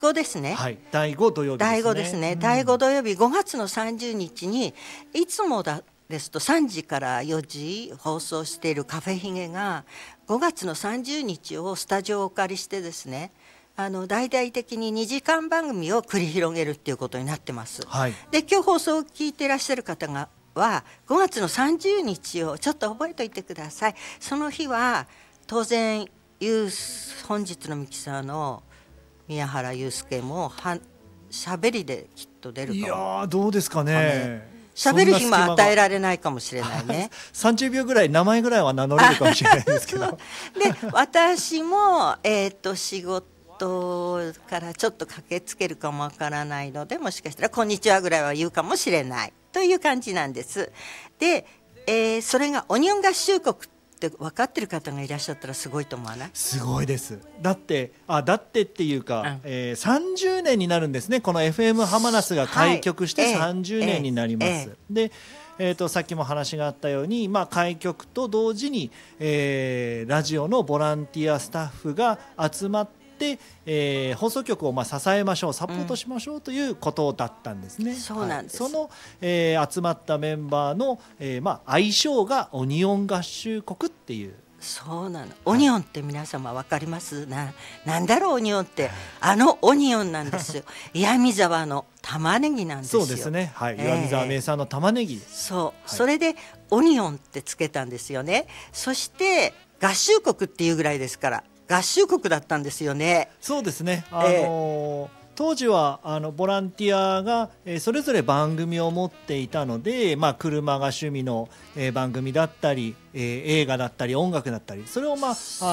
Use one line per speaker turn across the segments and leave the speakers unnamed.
5ですね、
はい、第5土曜日ですね。
第5ですね、第5土曜日5月の30日にいつもですと3時から4時放送しているカフェヒゲが5月の30日をスタジオをお借りしてですね、大々的に2時間番組を繰り広げるっていうことになってます、
はい、
で今日放送を聞いていらっしゃる方は5月の30日をちょっと覚えておいてください。その日は当然本日のミキサーの宮原祐介もしゃべりできっと出るかも。
いやどうですかね。
しゃべる暇与えられないかもしれないね
30秒ぐらい名前ぐらいは名乗れるかもしれないですけどで
私も、仕事からちょっと駆けつけるかもわからないので、もしかしたらこんにちはぐらいは言うかもしれないという感じなんです。で、それがオニオン合衆国って分かってる方がいらっしゃったらすごいと思わない？
すごいです。だってっていうか、30年になるんですね。この FM ハマナスが開局して30年になります、で、さっきも話があったように、開局と同時に、ラジオのボランティアスタッフが集まって放送局を支えましょう、サポートしましょうということだったんですね、
そうなんです、
その、集まったメンバーの、愛称がオニオン合衆国っていう。
そうなの。オニオンって皆様分かります？なんだろうオニオンって、オニオンなんですよ岩見沢の玉ねぎなんですよ。
そうですね、はい、岩見沢名産の玉ねぎ、
そう、それでオニオンってつけたんですよね。そして合衆国っていうぐらいですから合衆国だったんですよね。
そうですね、当時はボランティアが、それぞれ番組を持っていたので、車が趣味の、番組だったり、映画だったり音楽だったり、それを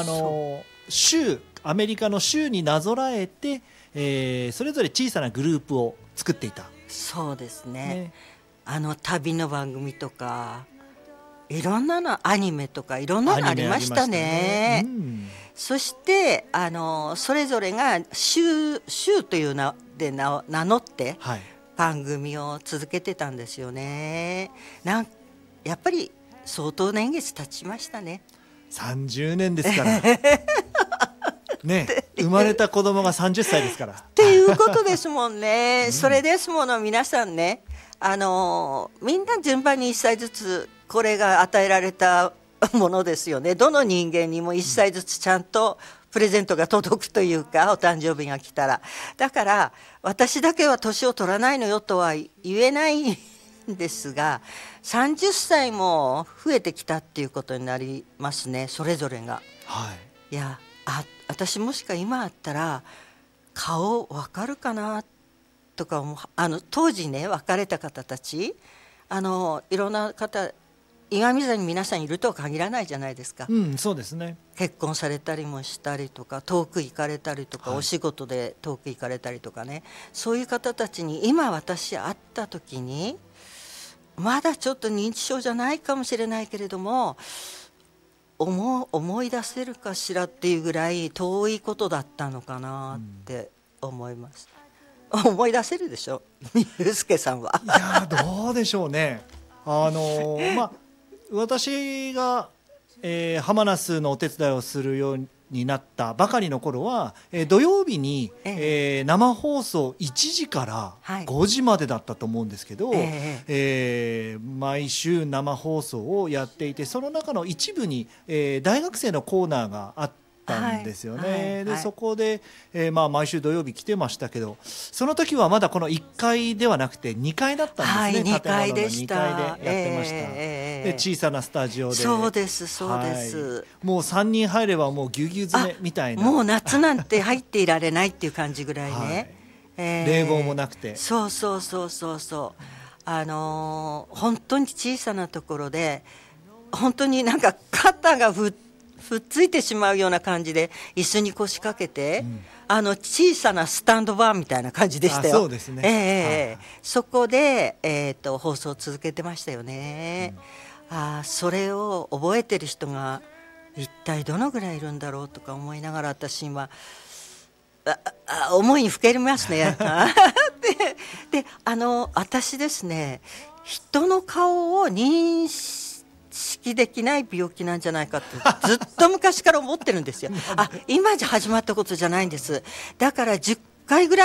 アメリカの州になぞらえて、それぞれ小さなグループを作っていた。
そうですね、旅の番組とかいろんなの、アニメとかいろんなのありましたね。そしてそれぞれが州という名で名乗って番組を続けてたんですよね。やっぱり相当年月経ちましたね。
30年ですからね、生まれた子供が30歳ですから
っていうことですもんね、それですもの。皆さんね、みんな順番に1歳ずつこれが与えられたものですよね。どの人間にも1歳ずつちゃんとプレゼントが届くというか、お誕生日が来たら。だから私だけは年を取らないのよとは言えないんですが、30歳も増えてきたっていうことになりますね、それぞれが。いや、私もしか今あったら顔わかるかなとか当時ね、別れた方たち、いろんな方、岩見沢に皆さんいるとは限らないじゃないですか、
そうですね。
結婚されたりもしたりとか、遠く行かれたりとか、お仕事で遠く行かれたりとかね、そういう方たちに今私会った時に、まだちょっと認知症じゃないかもしれないけれども思い出せるかしらっていうぐらい遠いことだったのかなって思います、思い出せるでしょ祐介さんは。
いやどうでしょうね。私が、ハマナスのお手伝いをするようになったばかりの頃は、土曜日に、生放送1時から5時までだったと思うんですけど、毎週生放送をやっていて、その中の一部に、大学生のコーナーがあったんですよね。でそこで、毎週土曜日来てましたけど、その時はまだこの1階ではなくて2階だったんですね、
2階でした。
建物の2階でやってました、で小さなスタジオで。
そうですそうです、
もう3人入ればもうぎゅうぎゅう詰めみたいな、
もう夏なんて入っていられないっていう感じぐらいね、
冷房もなくて、
そう本当に小さなところで、本当になんか肩がふっついてしまうような感じで椅子に腰掛けて、小さなスタンドバーみたいな感じでしたよ。
そうですね、
そこで、放送を続けてましたよね、それを覚えてる人が一体どのぐらいいるんだろうとか思いながら、私今思いにふけりますねで私ですね、人の顔を認識できない病気なんじゃないかってずっと昔から思ってるんですよ今じゃ始まったことじゃないんです。だから10回ぐらい